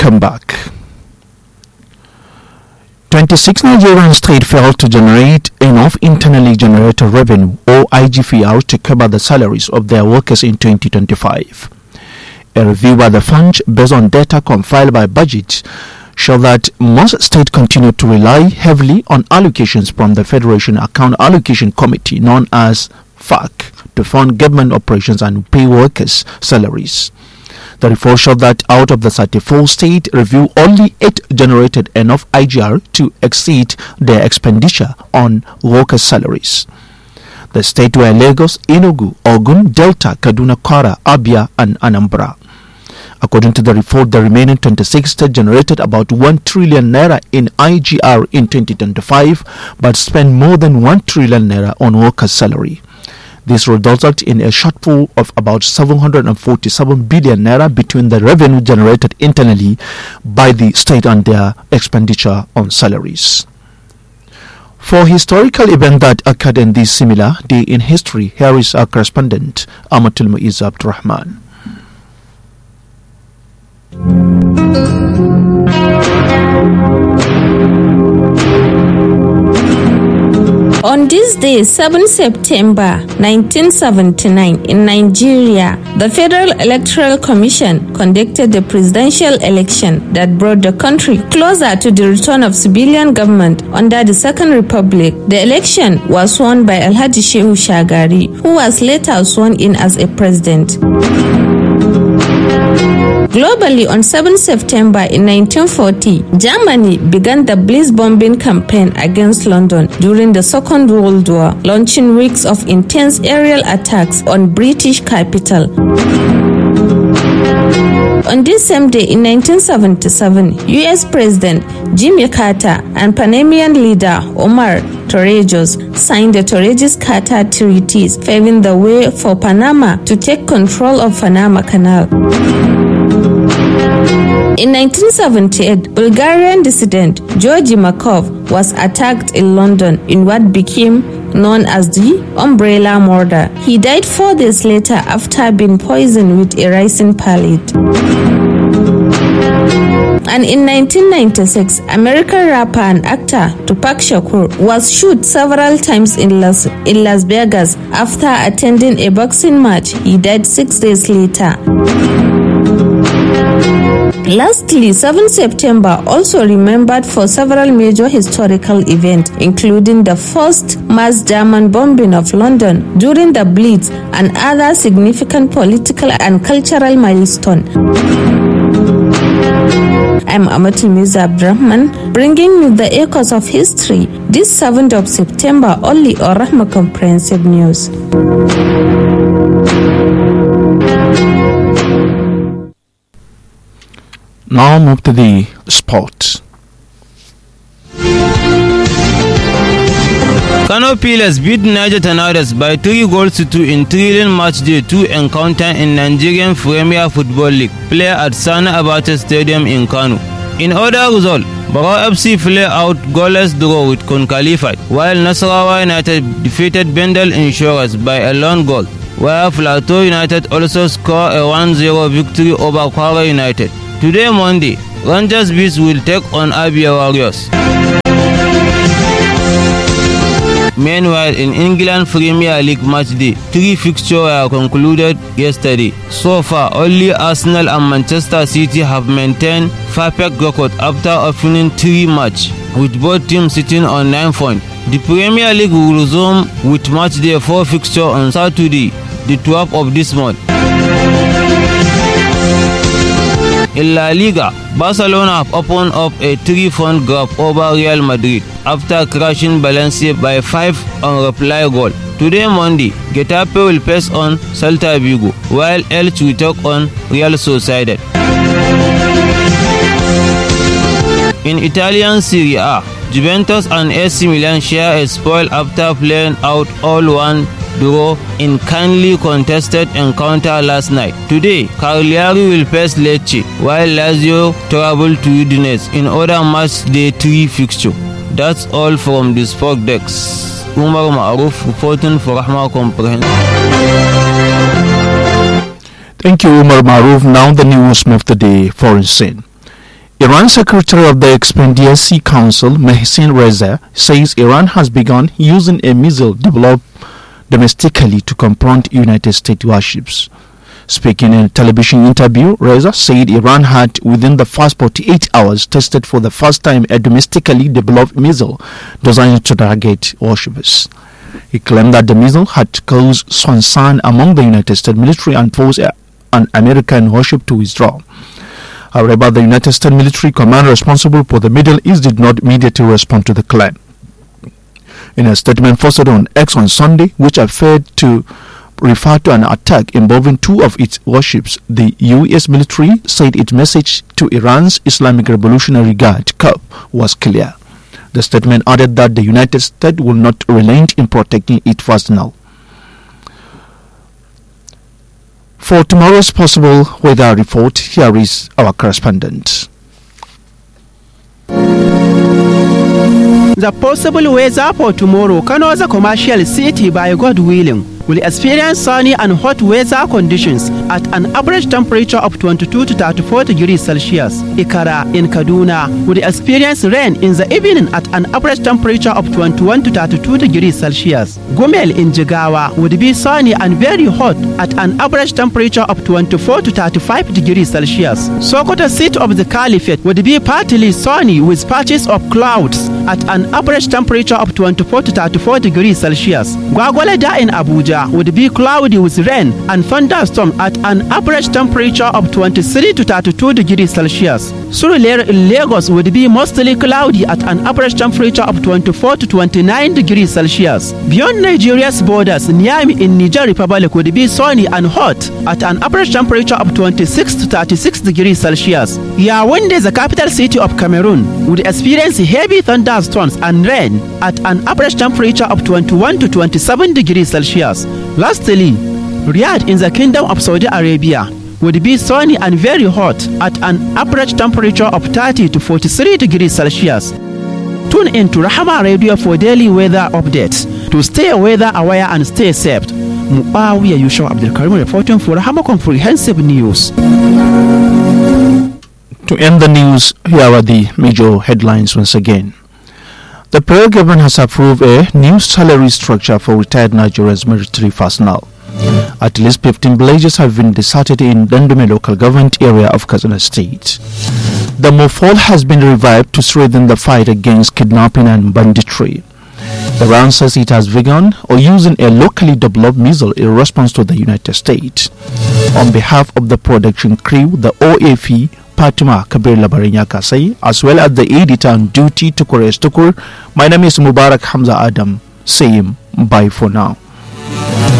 Welcome back. 26 Nigerian states failed to generate enough internally generated revenue or IGFR to cover the salaries of their workers in 2025. A review by the fund based on data compiled by Budget showed that most states continue to rely heavily on allocations from the Federation Account Allocation Committee, known as FAC, to fund government operations and pay workers' salaries. The report showed that out of the 34 states reviewed, only 8 generated enough IGR to exceed their expenditure on workers' salaries. The states were Lagos, Enugu, Ogun, Delta, Kaduna, Kwara, Abia, and Anambra. According to the report, the remaining 26 states generated about 1 trillion naira in IGR in 2025, but spent more than 1 trillion naira on workers' salary. This resulted in a shortfall of about 747 billion naira between the revenue generated internally by the state and their expenditure on salaries. For historical event that occurred in this similar day in history, here is our correspondent, Amatul Muiz Abdurrahman. On this day, 7 September 1979, in Nigeria, the Federal Electoral Commission conducted the presidential election that brought the country closer to the return of civilian government under the Second Republic. The election was won by Alhaji Shehu Shagari, who was later sworn in as a president. Globally, on 7 September in 1940, Germany began the Blitz bombing campaign against London during the Second World War, launching weeks of intense aerial attacks on British capital. On this same day in 1977, U.S. President Jimmy Carter and Panamanian leader Omar Torrijos signed the Torrijos-Carter Treaties, paving the way for Panama to take control of Panama Canal. In 1978, Bulgarian dissident Georgy Markov was attacked in London in what became known as the Umbrella Murder. He died 4 days later after being poisoned with a ricin pellet. And in 1996, American rapper and actor Tupac Shakur was shot several times in Las Vegas after attending a boxing match. He died 6 days later. Lastly, 7 September also remembered for several major historical events, including the first mass German bombing of London during the Blitz and other significant political and cultural milestones. I'm Amatul Muiz Abdurrahman, bringing you the echoes of history this 7th of September only on Rahma Comprehensive News. Now move to the sports. Kano Pillars beat Niger Tornadoes by 3 goals to 2 in thrilling match day 2 encounter in Nigerian Premier Football League play at Sani Abacha Stadium in Kano. In other result, Barao FC play out goalless draw with Kun Khalifa, while Nasarawa United defeated Bendel Insurance by a lone goal, where Plateau United also scored a 1-0 victory over Kwara United. Today, Monday, Rangers Bees will take on Abia Warriors. Meanwhile, in England Premier League match day, 3 fixtures were concluded yesterday. So far, only Arsenal and Manchester City have maintained perfect record after opening 3 matches, with both teams sitting on 9 points. The Premier League will resume with match day 4 fixture on Saturday, the 12th of this month. In La Liga, Barcelona have opened up a 3-point gap over Real Madrid after crashing Valencia by 5 on reply goal. Today, Monday, Getafe will face on Celta Vigo, while Elche will take on Real Sociedad. In Italian Serie A, Juventus and AC Milan share a spoil after playing out all-1 draw in kindly contested encounter last night. Today, Cagliari will face Lecce, while Lazio travel to Udinese in other match day 3 fixture. That's all from the Sport Desk. Umar Maruf reporting for Rahma Comprehensive. Thank you, Umar Maruf. Now the news of the day, foreign scene. Iran Secretary of the Expediency Council, Mohsen Reza, says Iran has begun using a missile developed domestically to confront United States warships. Speaking in a television interview, Reza said Iran had, within the first 48 hours, tested for the first time a domestically developed missile designed to target warships. He claimed that the missile had caused concern among the United States military and forced an American warship to withdraw. However, the United States military command responsible for the Middle East did not immediately respond to the claim. In a statement posted on X on Sunday, which appeared to refer to an attack involving two of its warships, the U.S. military said its message to Iran's Islamic Revolutionary Guard Corps was clear. The statement added that the United States will not relent in protecting its personnel. For tomorrow's possible weather report, here is our correspondent. The possible weather for tomorrow, Kano is a commercial city by God willing, will experience sunny and hot weather conditions at an average temperature of 22 to 34 degrees Celsius. Ikara in Kaduna will experience rain in the evening at an average temperature of 21 to 32 degrees Celsius. Gumel in Jigawa would be sunny and very hot at an average temperature of 24 to 35 degrees Celsius. Sokoto, seat of the Caliphate, would be partly sunny with patches of clouds at an average temperature of 24 to 34 degrees Celsius. Gwagwalada in Abuja would be cloudy with rain and thunderstorm at an average temperature of 23 to 32 degrees Celsius. Surulere in Lagos would be mostly cloudy at an average temperature of 24 to 29 degrees Celsius. Beyond Nigeria's borders, Niamey in Niger Republic would be sunny and hot at an average temperature of 26 to 36 degrees Celsius. Yaoundé, the capital city of Cameroon, would experience heavy thunderstorms and rain at an average temperature of 21 to 27 degrees Celsius. Lastly, Riyadh in the Kingdom of Saudi Arabia would be sunny and very hot at an average temperature of 30 to 43 degrees Celsius. Tune in to Rahama Radio for daily weather updates. To stay weather aware and stay safe, Muawiya Yusuf Abdul Karim reporting for Rahama Comprehensive News. To end the news, here are the major headlines once again. The Prayer government has approved a new salary structure for retired Nigeria's military personnel. At least 15 villages have been deserted in Dandume local government area of Katsina State. The Mofol has been revived to strengthen the fight against kidnapping and banditry. Iran says it has begun or using a locally developed missile in response to the United States. On behalf of the production crew, the OAP, Fatima Kabir Labarin Kasai, as well as the editor on duty Tukur, my name is Mubarak Hamza Adam, saying bye for now.